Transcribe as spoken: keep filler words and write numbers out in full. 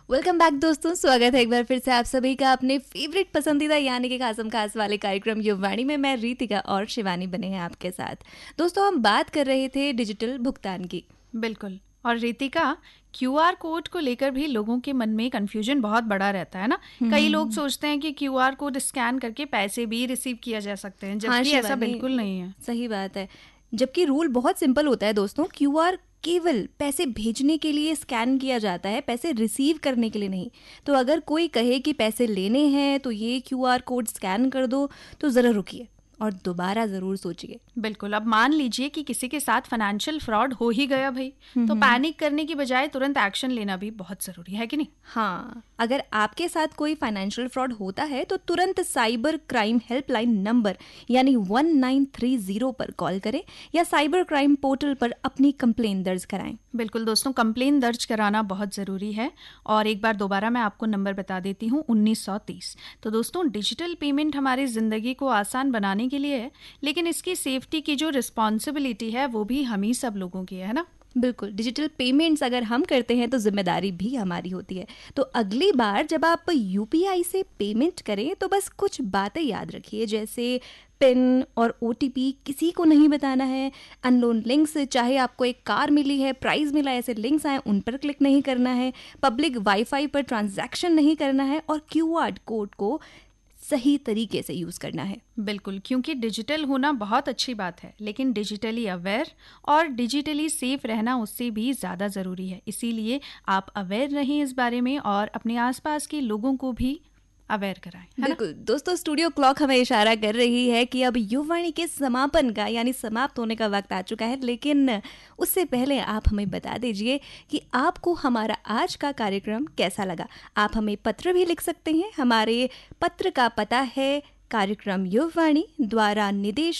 Welcome back दोस्तों, स्वागत है एक बार फिर से आप सभी का अपने फेवरेट पसंदीदा यानी कि खासम खास वाले कार्यक्रम युवाणी में। मैं रीतिका और शिवानी बने हैं आपके साथ। दोस्तों, हम बात कर रहे थे डिजिटल भुगतान की। बिल्कुल। और रीतिका, क्यूआर कोड को लेकर भी लोगों के मन में कंफ्यूजन बहुत बड़ा रहता है ना। कई लोग सोचते हैं कि क्यूआर कोड स्कैन करके पैसे भी रिसीव किया जा सकते हैं, जबकि हाँ, ऐसा बिल्कुल नहीं है। सही बात है। जबकि रूल बहुत सिंपल होता है दोस्तों। क्यूआर केवल पैसे भेजने के लिए स्कैन किया जाता है, पैसे रिसीव करने के लिए नहीं। तो अगर कोई कहे कि पैसे लेने हैं तो ये क्यूआर कोड स्कैन कर दो, तो ज़रा रुकिए और दोबारा ज़रूर सोचिए। बिल्कुल। अब मान लीजिए कि किसी के साथ फाइनेंशियल फ्रॉड हो ही गया भाई, तो पैनिक करने की बजाय तुरंत एक्शन लेना भी बहुत ज़रूरी है कि नहीं? हाँ, अगर आपके साथ कोई फाइनेंशियल फ्रॉड होता है तो तुरंत साइबर क्राइम हेल्पलाइन नंबर यानी वन नाइन थ्री ज़ीरो पर कॉल करें या साइबर क्राइम पोर्टल पर अपनी कंप्लेन दर्ज कराएं। बिल्कुल दोस्तों, कंप्लेन दर्ज कराना बहुत ज़रूरी है। और एक बार दोबारा मैं आपको नंबर बता देती हूँ, उन्नीस सौ तीस। तो दोस्तों, डिजिटल पेमेंट हमारी ज़िंदगी को आसान बनाने के लिए है, लेकिन इसकी सेफ्टी की जो रिस्पॉन्सिबिलिटी है वो भी हम ही सब लोगों की है ना। बिल्कुल, डिजिटल पेमेंट्स अगर हम करते हैं तो जिम्मेदारी भी हमारी होती है। तो अगली बार जब आप यूपीआई से पेमेंट करें तो बस कुछ बातें याद रखिए, जैसे पिन और ओटीपी किसी को नहीं बताना है। अननोन लिंक्स, चाहे आपको एक कार मिली है, प्राइस मिला, ऐसे लिंक्स आए उन पर क्लिक नहीं करना है। पब्लिक वाईफाई पर ट्रांजैक्शन नहीं करना है और क्यूआर कोड को सही तरीके से यूज़ करना है। बिल्कुल, क्योंकि डिजिटल होना बहुत अच्छी बात है, लेकिन डिजिटली अवेयर और डिजिटली सेफ रहना उससे भी ज़्यादा ज़रूरी है। इसीलिए आप अवेयर रहें इस बारे में और अपने आसपास के लोगों को भी अवेयर कराएं, है ना? बिल्कुल दोस्तों, स्टूडियो क्लॉक हमें इशारा कर रही है कि अब युवाणी के समापन का यानी समाप्त होने का वक्त आ चुका है। लेकिन उससे पहले आप हमें बता दीजिए कि आपको हमारा आज का कार्यक्रम कैसा लगा। आप हमें पत्र भी लिख सकते हैं। हमारे पत्र का पता है कार्यक्रम युवाणी द्वारा निदेश